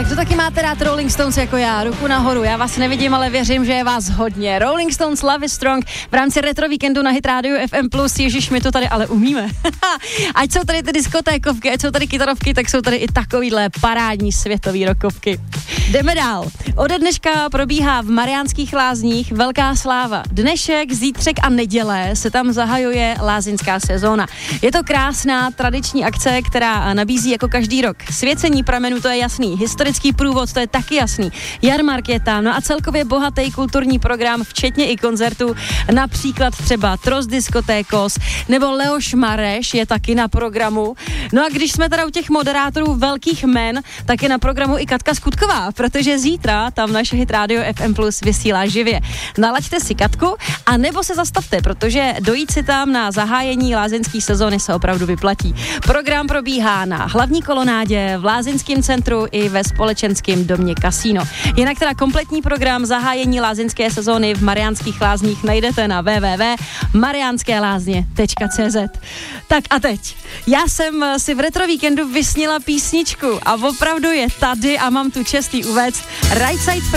Tak to taky máte rád Rolling Stones jako já, ruku nahoru, já vás nevidím, ale věřím, že je vás hodně. Rolling Stones Love is Strong v rámci retro víkendu na Hit Radio FM+, ježiš, my to tady ale umíme. Ať jsou tady ty diskotékovky, ať jsou tady kytarovky, tak jsou tady i takovýhle parádní světový rokovky. Jdeme dál. Ode dneška probíhá v Mariánských Lázních velká sláva. Dnešek, zítřek a neděle se tam zahajuje lázeňská sezóna. Je to krásná tradiční akce, která nabízí jako každý rok svěcení pramenů, to je jasný, historický průvod, to je taky jasný, jarmark je tam, no a celkově bohatý kulturní program, včetně i koncertů, například třeba Tros Diskotékos nebo Leoš Mareš je taky na programu. No a když jsme teda u těch moderátorů velkých men, tak je na programu i Katka Skutková, protože zítra tam naše Hit Radio FM Plus vysílá živě. Nalaďte si Katku a nebo se zastavte, protože dojít si tam na zahájení lázeňské sezóny se opravdu vyplatí. Program probíhá na hlavní kolonádě, v lázeňském centru i ve společenském domě Kasino. Jinak teda kompletní program zahájení lázeňské sezóny v Mariánských Lázních najdete na www.marianskelázně.cz. Tak a teď. Já jsem si v retro víkendu vysnila písničku a opravdu je tady a mám tu čest jí uvést. Right Side